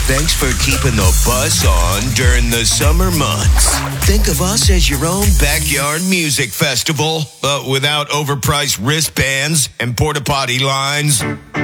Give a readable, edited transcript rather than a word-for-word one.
Thanks for keeping the bus on during the summer months. Think of us as your own backyard music festival, but without overpriced wristbands and porta potty lines.